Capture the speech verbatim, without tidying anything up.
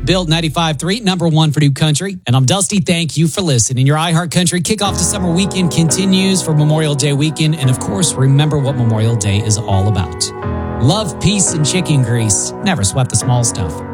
Built ninety-five point three, number one for New Country. And I'm Dusty. Thank you for listening. Your iHeart Country kickoff to summer weekend continues for Memorial Day weekend. And of course, remember what Memorial Day is all about. Love, peace, and chicken grease. Never sweat the small stuff.